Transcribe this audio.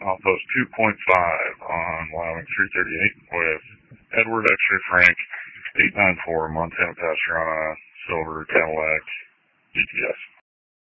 Outpost 2.5 on Wyoming 338 with Edward X-Ray Frank 894 Montana Pastrana Silver Cadillac GTS.